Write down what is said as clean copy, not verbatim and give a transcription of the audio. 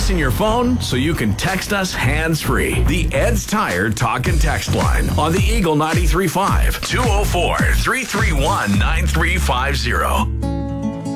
us in your phone so you can text us hands-free. The Ed's Tire Talk and Text line on the Eagle 93.5 204-331-9350.